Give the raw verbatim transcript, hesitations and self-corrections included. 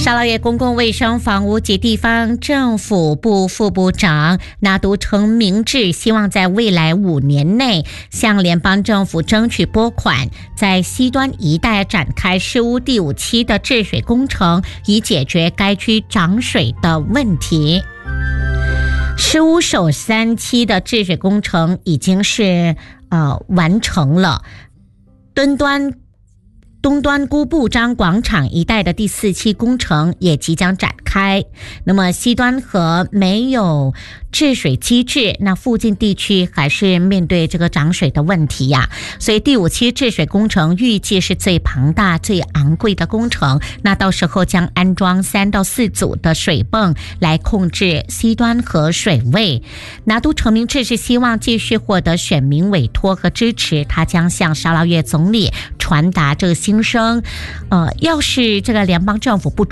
沙捞越公共卫生房屋及地方政府部副部长拿督陈明志希望在未来五年内向联邦政府争取拨款，在西端一带展开市屋第五期的治水工程，以解决该区涨水的问题。市屋首三期的治水工程已经是呃完成了，敦端东端姑布张广场一带的第四期工程也即将展开。那么西端河没有治水机制，那附近地区还是面对这个涨水的问题呀。所以第五期治水工程预计是最庞大、最昂贵的工程。那到时候将安装三到四组的水泵来控制西端河水位。拿督陈明志是希望继续获得选民委托和支持，他将向沙捞越总理传达这个心声。呃，要是这个联邦政府不